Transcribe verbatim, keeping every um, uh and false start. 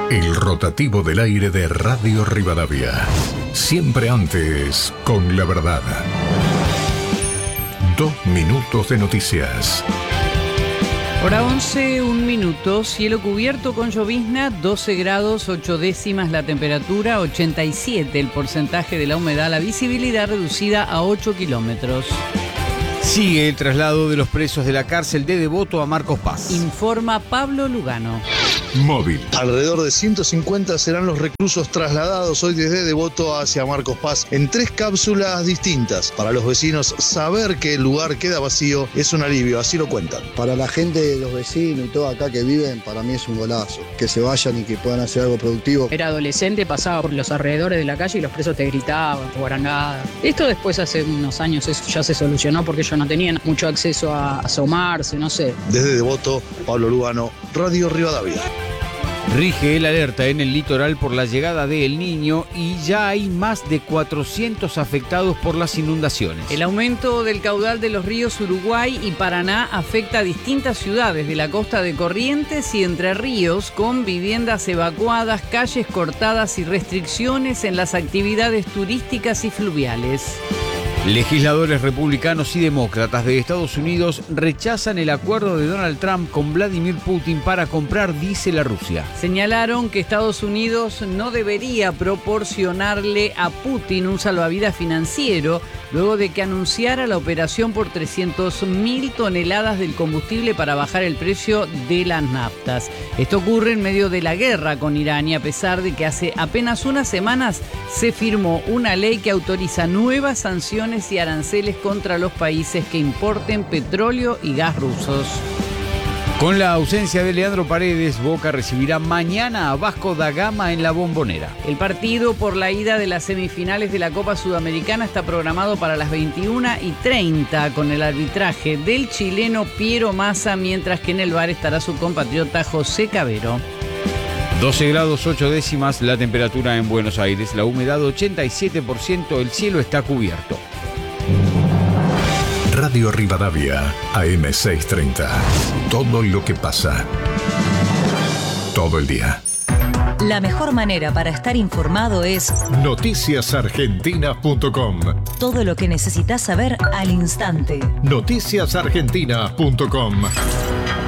El rotativo del aire de Radio Rivadavia. Siempre antes, con la verdad. Dos minutos de noticias. Hora once, un minuto, cielo cubierto con llovizna, doce grados, ocho décimas la temperatura, ochenta y siete el porcentaje de la humedad, la visibilidad reducida a ocho kilómetros. Sigue el traslado de los presos de la cárcel de Devoto a Marcos Paz. Informa Pablo Lugano. Móvil. Alrededor de ciento cincuenta serán los reclusos trasladados hoy desde Devoto hacia Marcos Paz en tres cápsulas distintas. Para los vecinos, saber que el lugar queda vacío es un alivio, así lo cuentan. Para la gente, los vecinos y todo acá que viven, para mí es un golazo. Que se vayan y que puedan hacer algo productivo. Era adolescente, pasaba por los alrededores de la calle y los presos te gritaban, guarangadas. Esto después, hace unos años, eso ya se solucionó porque ellos no tenían mucho acceso a asomarse, no sé. Desde Devoto, Pablo Lugano, Radio Rivadavia. Rige el alerta en el litoral por la llegada de El Niño y ya hay más de cuatrocientos afectados por las inundaciones. El aumento del caudal de los ríos Uruguay y Paraná afecta a distintas ciudades de la costa de Corrientes y Entre Ríos, con viviendas evacuadas, calles cortadas y restricciones en las actividades turísticas y fluviales. Legisladores republicanos y demócratas de Estados Unidos rechazan el acuerdo de Donald Trump con Vladimir Putin para comprar diésel a Rusia. Señalaron que Estados Unidos no debería proporcionarle a Putin un salvavidas financiero luego de que anunciara la operación por trescientas mil toneladas del combustible para bajar el precio de las naftas. Esto ocurre en medio de la guerra con Irán y a pesar de que hace apenas unas semanas se firmó una ley que autoriza nuevas sanciones y aranceles contra los países que importen petróleo y gas rusos. Con la ausencia de Leandro Paredes, Boca recibirá mañana a Vasco da Gama en la Bombonera. El partido por la ida de las semifinales de la Copa Sudamericana está programado para las veintiuna y treinta con el arbitraje del chileno Piero Massa, mientras que en el bar estará su compatriota José Cabero. doce grados ocho décimas la temperatura en Buenos Aires, la humedad ochenta y siete por ciento, el cielo está cubierto. Radio Rivadavia, A M seiscientos treinta. Todo lo que pasa. Todo el día. La mejor manera para estar informado es noticias argentinas punto com. Todo lo que necesitas saber al instante. noticias argentinas punto com.